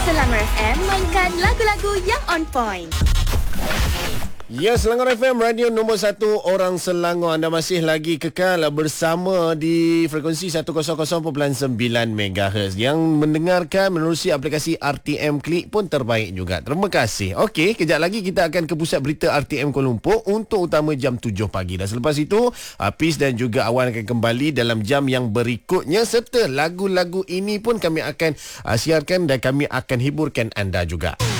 Selangor FM mainkan lagu-lagu yang on point. Ya, Selangor FM, radio nombor 1 orang Selangor. Anda masih lagi kekal bersama di frekuensi 100.9 MHz. Yang mendengarkan menerusi aplikasi RTM Klik pun terbaik juga. Terima kasih. Okey, kejap lagi kita akan ke pusat berita RTM Kuala Lumpur untuk utama jam 7 pagi. Dan selepas itu, Hafiz dan juga Awan akan kembali dalam jam yang berikutnya. Serta lagu-lagu ini pun kami akan siarkan dan kami akan hiburkan anda juga.